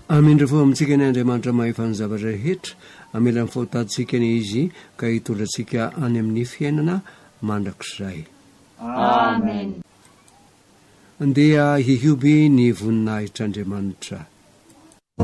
amindra fo amintsika ny andriamanitra mahefany zavatra rehetra amela ny fahotaditsika ny izy ka hitondratsika any amin'ny fiainana mandrakizay. Amen. Andeha hihioby ny voninahitr'Andriamanitra.